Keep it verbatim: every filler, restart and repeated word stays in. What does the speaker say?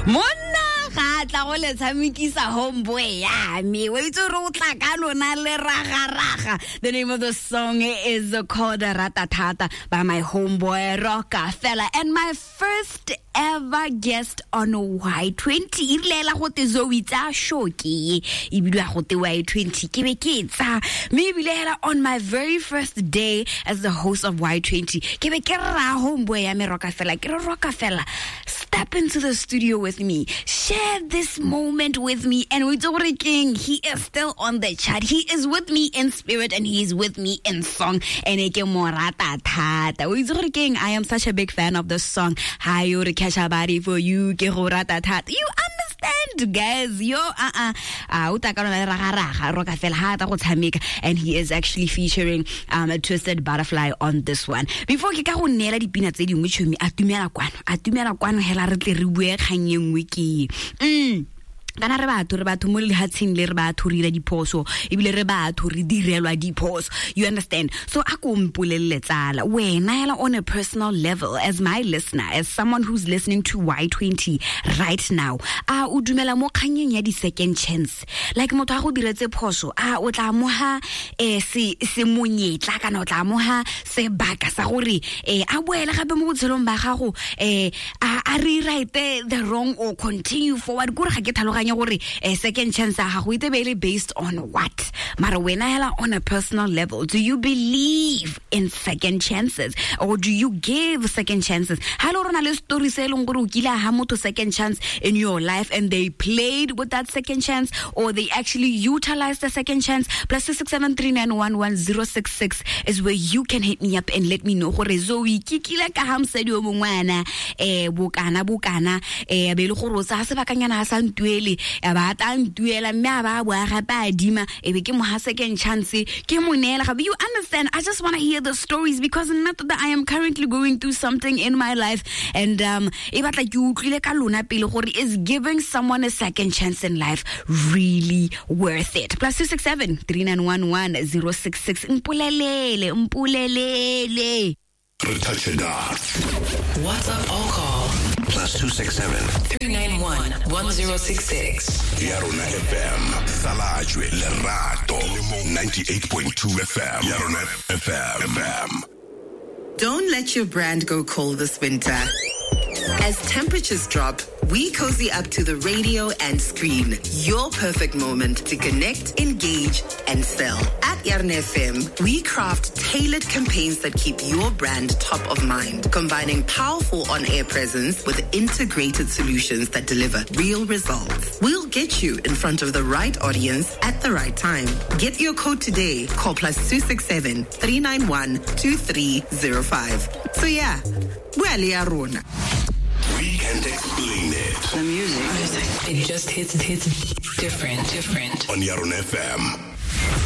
Monna ga tla go le tshamekisa homeboy ya me we itse re o tla ka lona le raga raga. The name of the song is called Ratatata by my homeboy Rockefeller, and my first ever guest on Y twenty. Ilela go te zo itsa shoki ibile go te Y twenty ke be ke tsa me ibile on my very first day as the host of Y twenty. Ke be ke ra homeboy ya me Rockefeller ke re Rockefeller, step into the studio with me, share this moment with me. And we do king, he is still on the chat. He is with me in spirit and he is with me in song. And eke morata tata. We do king, I am such a big fan of this song. Hi, you body for you, ke go rata tata. You understand, guys? Yo, uh uh, uh, utakana raga raga Rockefeller hata go tshameka, and he is actually featuring um a Twisted Butterfly on this one. Before ke ka go nela dipina tse dingwe tšhomi atumela kwano atumela kwano hela re tle re bue kgang e nngwe ke mm kana re batho re batho mo le hatsing le re batho re ira diphoso ebile re batho re direlwa diphoso. You understand? So a ko mpolelle tsala wena ela on a personal level, as my listener, as someone who's listening to Y twenty right now, a o dumela mo kganyeng ya di second chance, like motho a go diretse phoso a o tla moha eh se se monyetla kana o tla moha se baka sa gore eh a boela gape mo botshelong ba gago eh a rewrite the wrong or continue forward gore ga ke tlhaloganya gore a second chance a go ite be based on what. Mara wena hela on a personal level, do you believe in second chances, or do you give second chances? Hello rona le story se leng gore o kila ha motho second chance in your life and they played with that second chance, or they actually utilized the second chance. Plus six seven three nine one one zero six six is where you can hit me up and let me know gore Zoe kikila ka hamsedi o mongwana eh bokana bokana eh be le gore sa se bakanyana ha santuele ba ta ntuela mme ba bua ga ba dima e be ke mo ha second chance ke monela ga. You understand? I just want to hear the stories, because not that I am currently going through something in my life, and um e batla ke utlwile ka lona pele gore is giving someone a second chance in life really worth it? Plus two six seven three nine one one zero six six mpulelele mpulelele Touch it up. WhatsApp all call Plus two six seven three nine one one zero six six. Yarona F M. Salajwe Lerato. ninety-eight point two F M. Yarona F M. Don't let your brand go cold this winter. As temperatures drop, we cozy up to the radio and screen. Your perfect moment to connect, engage, and sell. At Yarn F M, we craft tailored campaigns that keep your brand top of mind, combining powerful on-air presence with integrated solutions that deliver real results. We'll get you in front of the right audience at the right time. Get your code today. Call plus two six seven three nine one two three zero five. So yeah, well, Yarona. We can't explain it. The music, it just hits, it hits different, different. On Yarona F M.